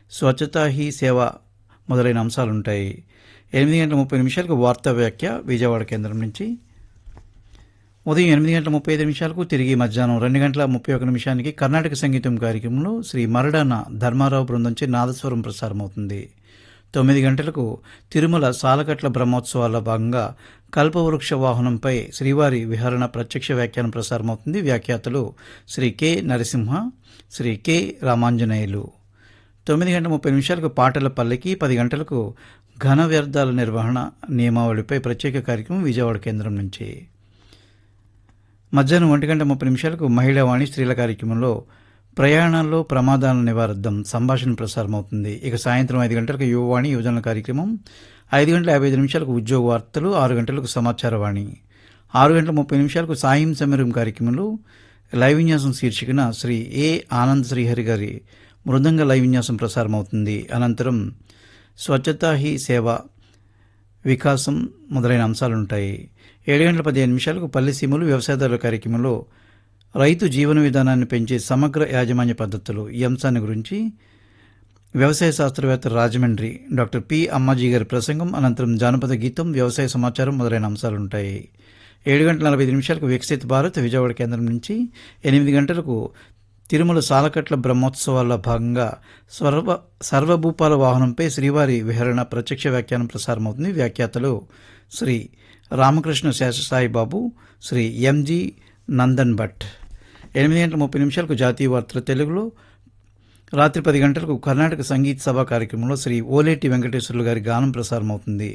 స్వచ్ఛతా he సేవ మొదలైన అంశాలుంటాయి. 8:30 వార్తా వ్యాఖ్య విజయవాడ కేంద్రం నుంచి. ఉదయం 8:35 తిరిగి మధ్యాహ్నం 2:31 కర్ణాటక సంగీతం కార్యక్రమంలో శ్రీ మరడాన ధర్మారావు బృందంచే నాదస్వరం ప్రసారమవుతుంది. 9 గంటలకు తిరుమల సాలకట్ల బ్రహ్మోత్సవాల్లో భాగంగా కల్పవృక్ష వాహనంపై శ్రీవారి విహరణ ప్రత్యక్ష వ్యాఖ్యానం ప్రసారమవుతుంది. వ్యాఖ్యాతలు శ్రీ కె నరసింహ, శ్రీ కె రామాంజనేయులు. 9:30 పాటల పల్లకి. 10 గంటలకు ఘన వ్యర్థాల నిర్వహణ నియమావళిపై ప్రత్యేక కార్యక్రమం విజయవాడ కేంద్రం నుంచి. మధ్యాహ్నం 1:30 మహిళావాణి స్త్రీల కార్యక్రమంలో ప్రయాణాల్లో ప్రమాదాలను నివారిద్దాం సంభాషణ ప్రసారమవుతుంది. ఇక సాయంత్రం 5 గంటలకు యువవాణి యువజనుల కార్యక్రమం. 5:55 ఉద్యోగ వార్తలు. 6 గంటలకు సమాచారవాణి. 6:30 సాయం సమీరం కార్యక్రమంలో లైవ్ విన్యాసం శీర్షికన శ్రీ ఏ ఆనంద్ శ్రీహరి గారి మృదంగ లైవ్ విన్యాసం ప్రసారమవుతుంది. అనంతరం స్వచ్ఛతా హీ సేవ, వికాసం మొదలైన అంశాలుంటాయి. 7:15 పల్లెసీమలు వ్యవసాయదారుల కార్యక్రమంలో రైతు జీవన విధానాన్ని పెంచే సమగ్ర యాజమాన్య పద్ధతులు ఈ అంశాన్ని గురించి వ్యవసాయ శాస్త్రవేత్త రాజమండ్రి డాక్టర్ పి అమ్మాజీ గారి ప్రసంగం. అనంతరం జానపద గీతం, వ్యవసాయ సమాచారం మొదలైన అంశాలుంటాయి. 7:45 వికసిత్ భారత్ విజయవాడ కేంద్రం నుంచి. 8 గంటలకు తిరుమల సాలకట్ల బ్రహ్మోత్సవాల్లో భాగంగా సర్వభూపాల వాహనంపై శ్రీవారి విహరణ ప్రత్యక్ష వ్యాఖ్యానం ప్రసారమవుతుంది. వ్యాఖ్యాతలు శ్రీ రామకృష్ణ శేషసాయి బాబు, శ్రీ ఎంజి నందన్ భట్. 8:30 జాతీయ వార్తలు తెలుగులో. రాత్రి 10 గంటలకు కర్ణాటక సంగీత సభ కార్యక్రమంలో శ్రీ ఓలేటి వెంకటేశ్వర్లు గారి గానం ప్రసారమవుతుంది.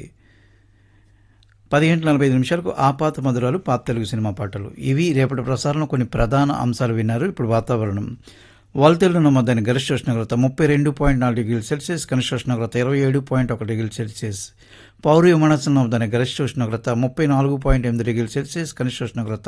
10:45 ఆపాత మధురాలు పాత తెలుగు సినిమా పాటలు. ఇవి రేపటి ప్రసారంలో కొన్ని ప్రధాన అంశాలు విన్నారు. ఇప్పుడు వాతావరణం. వాల్తేరులో నమోదైన గరిష్ట ఉష్ణోగ్రత 32.4°C, కనిష్ట ఉష్ణోగ్రత 27.1°C. పౌరు విమానాశ్రయం నమోదైన గరిష్ట ఉష్ణోగ్రత 34.8°C, కనిష్ట ఉష్ణోగ్రత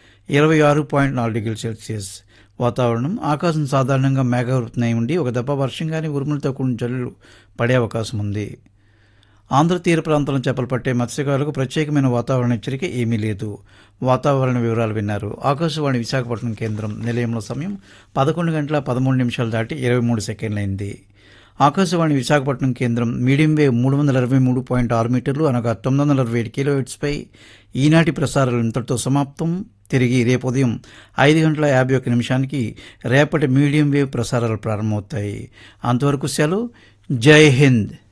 26.4°C. వాతావరణం. ఆకాశం సాధారణంగా మేఘావృతమై ఉండి ఒక దెబ్బ వర్షం కానీ ఉరుములతో కూడిన జల్లులు పడే అవకాశం ఉంది. ఆంధ్ర తీర ప్రాంతాలను చేపలు పట్టే మత్స్యకారులకు ప్రత్యేకమైన వాతావరణ హెచ్చరిక ఏమీ లేదు. వాతావరణ వివరాలు విన్నారు. ఆకాశవాణి విశాఖపట్నం కేంద్రం. నిలయంలో సమయం 11:13 ఆకాశవాణి విశాఖపట్నం కేంద్రం మీడియం వేవ్ 323.6 మీటర్లు అనగా 967 కిలోహెర్ట్జ్పై ఈనాటి ప్రసారాలు ఇంతటితో సమాప్తం. తిరిగి రేపు ఉదయం 5:51 రేపటి మీడియం వేవ్ ప్రసారాలు ప్రారంభమవుతాయి. అంతవరకు సెలవు. జై హింద్.